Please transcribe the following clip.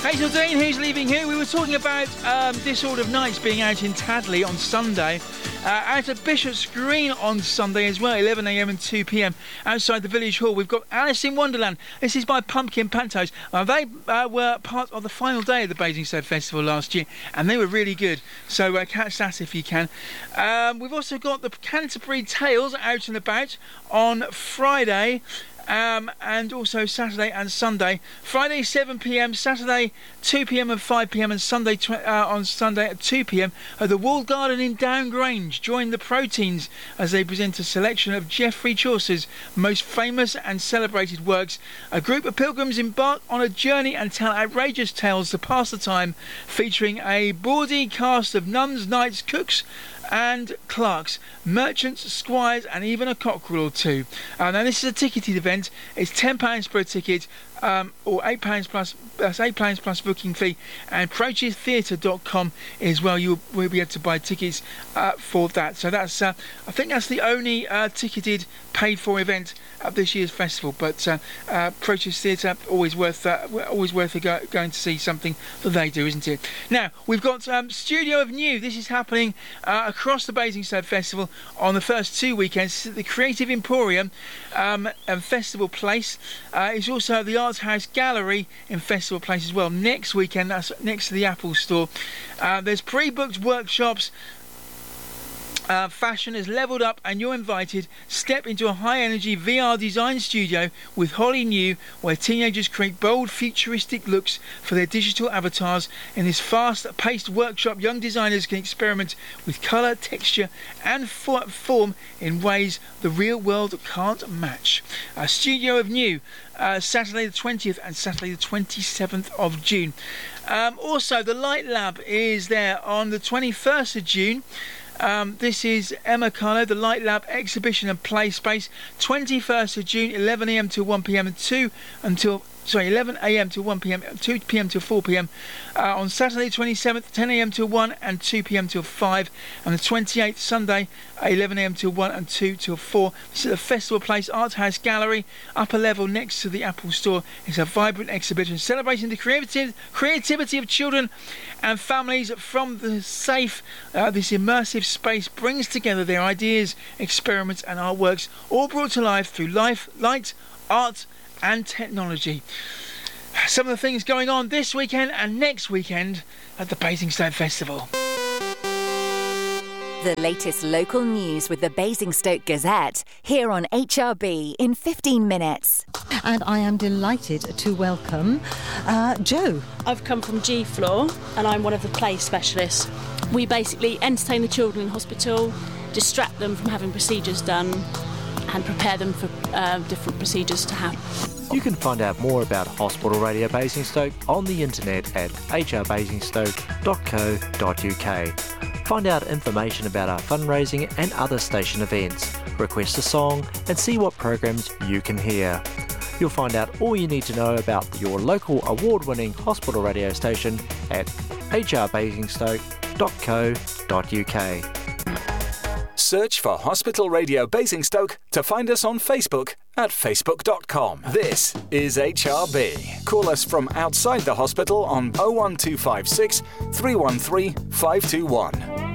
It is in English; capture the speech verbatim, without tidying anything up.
Hazel Dean, who's leaving here? We were talking about um, Disorder of Nights being out in Tadley on Sunday, uh, out at Bishop's Green on Sunday as well, eleven a m and two p m outside the Village Hall. We've got Alice in Wonderland. This is by Pumpkin Pantos. Uh, they uh, were part of the final day of the Basingstoke Festival last year, and they were really good. So uh, catch that if you can. Um, we've also got the Canterbury Tales out and about on Friday. Um, and also Saturday and Sunday. Friday seven p m, Saturday two p m and five p m, and Sunday tw- uh, on Sunday at two p m at the Walled Garden in Downgrange. Join the Proteins as they present a selection of Geoffrey Chaucer's most famous and celebrated works. A group of pilgrims embark on a journey and tell outrageous tales to pass the time, featuring a bawdy cast of nuns, knights, cooks and clerks, merchants, squires and even a cockerel or two. Uh, now this is a ticketed event. It's ten pounds per ticket, um, or eight pounds plus, that's eight pounds plus booking fee, and proteus theatre dot com is where you will be able to buy tickets uh, for that. So that's uh, I think that's the only uh, ticketed paid for event at this year's festival, but uh, uh, Proteus Theatre, always worth uh, always worth a go- going to see something that they do, isn't it? Now we've got um, Studio of New. This is happening uh, across the Basingstoke Festival on the first two weekends. The Creative Emporium um, and Festival Place uh, is also the Arts House Gallery in Festival Place as well. Next weekend, that's next to the Apple Store. Uh, there's pre-booked workshops. Uh, fashion is levelled up and you're invited. Step into a high-energy V R design studio with Holly New, where teenagers create bold, futuristic looks for their digital avatars. In this fast-paced workshop, young designers can experiment with colour, texture and for- form in ways the real world can't match. A Studio of New, uh, Saturday the twentieth and Saturday the twenty-seventh of June. Um, also, the Light Lab is there on the twenty-first of June. Um, this is Emma Carlo, the Light Lab exhibition and play space, twenty-first of June, eleven a m till one p m and two until sorry eleven a m till one p m, two p m till four p m Uh, on Saturday twenty-seventh, ten a m till one and two p m till five, and the twenty-eighth Sunday, eleven a m till one and two till four. This is the Festival Place Art House Gallery, upper level next to the Apple Store. It's a vibrant exhibition celebrating the creativity, creativity of children and families from the safe. Uh, this immersive space brings together their ideas, experiments and artworks, all brought to life through life, light, art and technology. Some of the things going on this weekend and next weekend at the Basingstoke Festival. The latest local news with the Basingstoke Gazette, here on H R B in fifteen minutes. And I am delighted to welcome uh, Jo. I've come from G Floor and I'm one of the play specialists. We basically entertain the children in hospital, distract them from having procedures done and prepare them for uh, different procedures to happen. You can find out more about Hospital Radio Basingstoke on the internet at h r basingstoke dot co dot u k. Find out information about our fundraising and other station events, request a song and see what programs you can hear. You'll find out all you need to know about your local award-winning hospital radio station at h r basingstoke dot co dot u k. Search for Hospital Radio Basingstoke to find us on Facebook at facebook dot com. This is H R B. Call us from outside the hospital on oh one two five six, three one three, five two one.